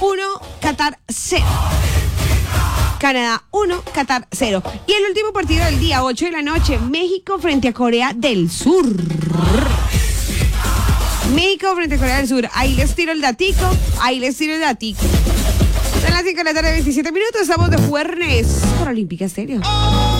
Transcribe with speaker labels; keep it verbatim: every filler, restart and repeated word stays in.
Speaker 1: uno, Qatar cero. Canadá uno, Qatar cero. Y el último partido del día, ocho de la noche, México frente a Corea del Sur. México frente a Corea del Sur. Ahí les tiro el datico, ahí les tiro el datico. Son las cinco de la tarde, veintisiete minutos, estamos de Jueves Paralímpica Estéreo.